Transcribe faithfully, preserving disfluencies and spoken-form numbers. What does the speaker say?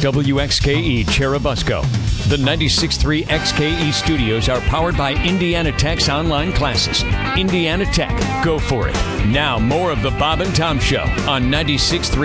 W X K E Cherubusco. The ninety-six point three X K E studios are powered by Indiana Tech's online classes. Indiana Tech, go for it. Now more of the Bob and Tom Show on ninety-six point three